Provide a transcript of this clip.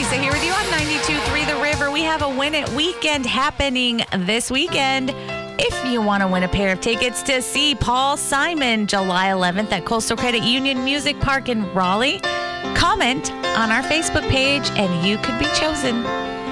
Lisa here with you on 92.3 The River. We have a Win It weekend happening this weekend. If you want to win a pair of tickets to see Paul Simon July 11th at Coastal Credit Union Music Park in Raleigh, comment on our Facebook page and you could be chosen.